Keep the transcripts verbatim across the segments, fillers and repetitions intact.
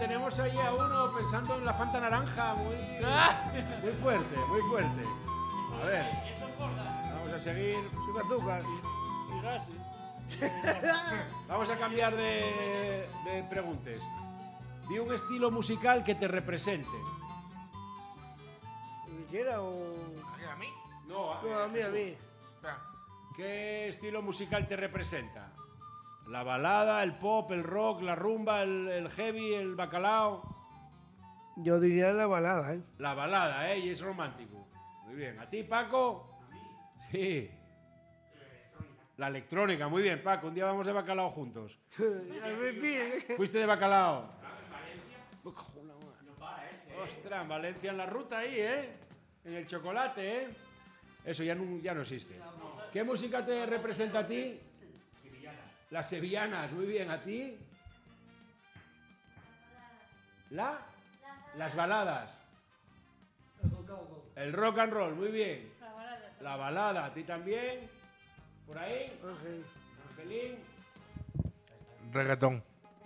tenemos ahí a uno pensando en la Fanta naranja, muy, muy fuerte, muy fuerte. A ver, vamos a seguir. Sin azúcar. Y gases. Vamos a cambiar de, de preguntas. Di un estilo musical que te represente. ¿Quiera o...? ¿A mí? No, a, No, a mí, a mí. Espera. ¿Qué estilo musical te representa? ¿La balada, el pop, el rock, la rumba, el, el heavy, el bacalao? Yo diría la balada, ¿eh? La balada, ¿eh? Y es romántico. Muy bien. ¿A ti, Paco? ¿A mí? Sí. La electrónica, muy bien, Paco. Un día vamos de bacalao juntos. ¿Fuiste de bacalao? Ostras, en Valencia en la ruta ahí, ¿eh? En el chocolate, ¿eh? Eso ya no, ya no existe. ¿Qué música te representa a ti? Las sevillanas, muy bien. ¿A ti? ¿La? Las baladas. El rock and roll, muy bien. La balada, ¿a ti también? ¿Por ahí? Angelín. Reggaetón.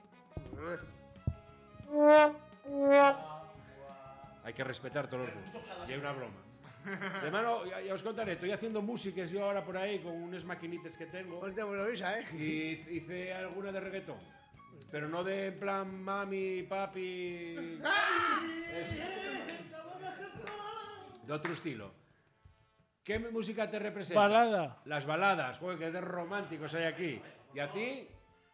Hay que respetar todos los gustos. Y hay una broma. De mano, ya, ya os contaré, estoy haciendo músicas yo ahora por ahí con unas maquinitas que tengo. Ahorita me lo avisa, ¿eh? Y hice alguna de reggaetón. Pero no de en plan mami, papi. Es de otro estilo. ¿Qué música te representa? Balada. Las baladas. Joder, qué de románticos hay aquí. ¿Y a ti?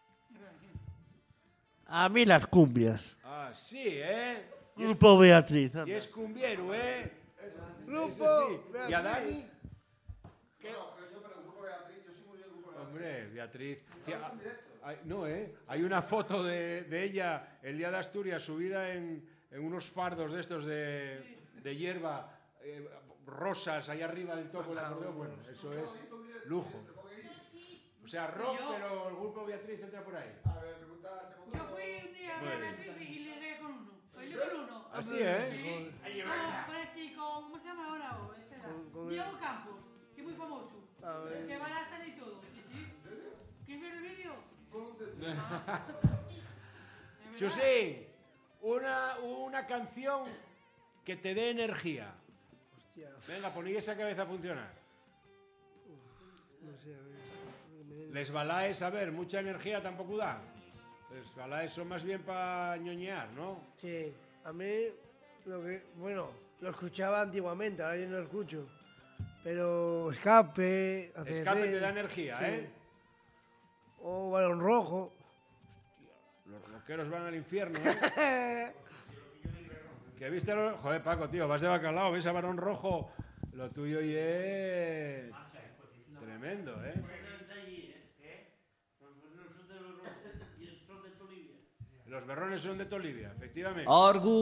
A mí las cumbias. Ah, sí, ¿eh? Y es, Grupo Beatriz. y es cumbiero, ¿eh? Grupo Eso sí. Beatriz. ¿Y a Dani? ¿Qué? No, pero yo, pero el grupo Beatriz, yo soy muy bien grupo Beatriz. Hombre, Beatriz. Tía, hay- no, ¿eh? Hay una foto de, de ella el día de Asturias subida en, en unos fardos de estos de, de hierba eh, rosas ahí arriba del topo del acordeón. Bueno, eso es lujo. O sea, rock, pero el grupo Beatriz entra por ahí. A ver, pregunta, pregunta. Yo fui un día a Muy ver bien. Beatriz y ligué con uno. Bailé con uno. Así, ¿eh? Sí. Ah, con este, con, ¿cómo se llama ahora? Oh, espera. Con- con- Diego Campos, que es muy famoso. A ver. Que va a la sala y todo. ¿Sí, sí? ¿Quieres ver el vídeo? Chusín, una, una canción que te dé energía. Hostia, Venga, poní esa cabeza a funcionar. no sé, a ver. me- Les balaes, a ver, mucha energía tampoco dan. Les balaes son más bien para ñoñear, ¿no? Sí, a mí, lo que, bueno, lo escuchaba antiguamente, ahora yo no lo escucho. Pero escape, A C D, Escape te da energía, sí. ¿eh? O balón rojo. Los rockeros van al infierno, ¿eh? ¿Qué viste? Los... Joder, Paco, tío, vas de bacalao, ves a Barón Rojo. Lo tuyo y es... Tremendo, ¿eh? Los berrones son de Tolivia, efectivamente.